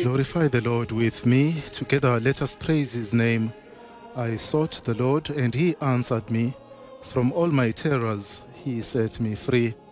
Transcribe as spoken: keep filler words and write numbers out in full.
Glorify the Lord with me. Together let us praise his name. I sought the Lord and he answered me. From all my terrors he set me free.